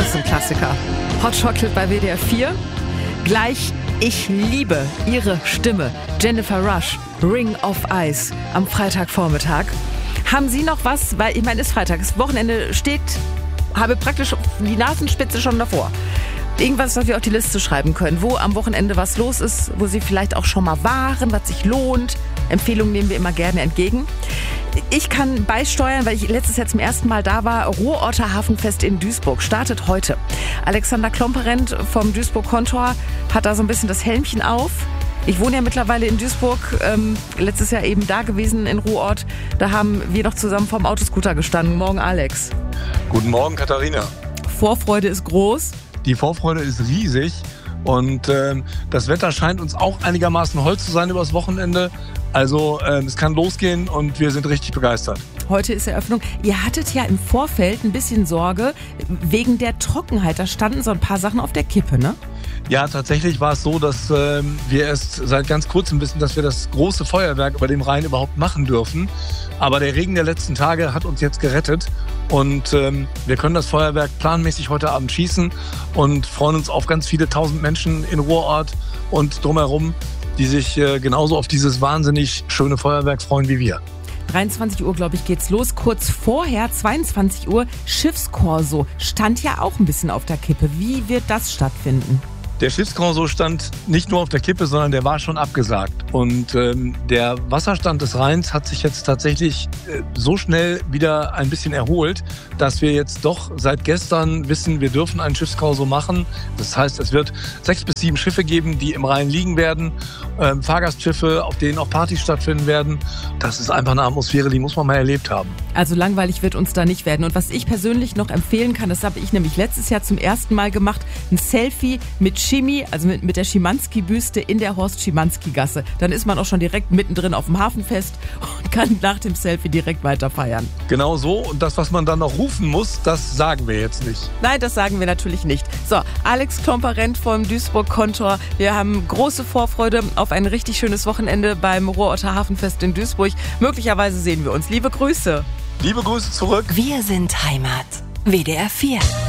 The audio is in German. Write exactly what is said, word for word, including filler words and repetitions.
ist ein Klassiker. Hot Chocolate bei W D R vier. Gleich, ich liebe ihre Stimme. Jennifer Rush, Ring of Ice am Freitagvormittag. Haben Sie noch was? Weil ich meine, es ist Freitag, das Wochenende steht, habe praktisch die Nasenspitze schon davor. Irgendwas, was wir auf die Liste schreiben können, wo am Wochenende was los ist, wo Sie vielleicht auch schon mal waren, was sich lohnt. Empfehlungen nehmen wir immer gerne entgegen. Ich kann beisteuern, weil ich letztes Jahr zum ersten Mal da war. Ruhrorter Hafenfest in Duisburg startet heute. Alexander Klomperent vom Duisburg Kontor hat da so ein bisschen das Helmchen auf. Ich wohne ja mittlerweile in Duisburg, ähm, letztes Jahr eben da gewesen in Ruhrort. Da haben wir noch zusammen vorm Autoscooter gestanden. Morgen, Alex. Guten Morgen, Katharina. Vorfreude ist groß. Die Vorfreude ist riesig und ähm, das Wetter scheint uns auch einigermaßen hold zu sein übers Wochenende. Also ähm, es kann losgehen und wir sind richtig begeistert. Heute ist Eröffnung. Ihr hattet ja im Vorfeld ein bisschen Sorge wegen der Trockenheit. Da standen so ein paar Sachen auf der Kippe, ne? Ja, tatsächlich war es so, dass ähm, wir erst seit ganz kurzem wissen, dass wir das große Feuerwerk über dem Rhein überhaupt machen dürfen. Aber der Regen der letzten Tage hat uns jetzt gerettet und ähm, wir können das Feuerwerk planmäßig heute Abend schießen und freuen uns auf ganz viele tausend Menschen in Ruhrort und drumherum, die sich äh, genauso auf dieses wahnsinnig schöne Feuerwerk freuen wie wir. dreiundzwanzig Uhr, glaube ich, geht's los. Kurz vorher, zweiundzwanzig Uhr, Schiffskorso stand ja auch ein bisschen auf der Kippe. Wie wird das stattfinden? Der Schiffskorso stand nicht nur auf der Kippe, sondern der war schon abgesagt. Und ähm, der Wasserstand des Rheins hat sich jetzt tatsächlich äh, so schnell wieder ein bisschen erholt, dass wir jetzt doch seit gestern wissen, wir dürfen einen Schiffskorso machen. Das heißt, es wird sechs bis sieben Schiffe geben, die im Rhein liegen werden. Ähm, Fahrgastschiffe, auf denen auch Partys stattfinden werden. Das ist einfach eine Atmosphäre, die muss man mal erlebt haben. Also langweilig wird uns da nicht werden. Und was ich persönlich noch empfehlen kann, das habe ich nämlich letztes Jahr zum ersten Mal gemacht, ein Selfie mit Schimi, also mit, mit der Schimanski-Büste in der Horst-Schimanski-Gasse. Dann ist man auch schon direkt mittendrin auf dem Hafenfest und kann nach dem Selfie direkt weiter feiern. Genau so. Und das, was man dann noch rufen muss, das sagen wir jetzt nicht. Nein, das sagen wir natürlich nicht. So, Alex Klomperent vom Duisburg Kontor. Wir haben große Vorfreude auf ein richtig schönes Wochenende beim Ruhrorter Hafenfest in Duisburg. Möglicherweise sehen wir uns. Liebe Grüße. Liebe Grüße zurück. Wir sind Heimat. W D R vier.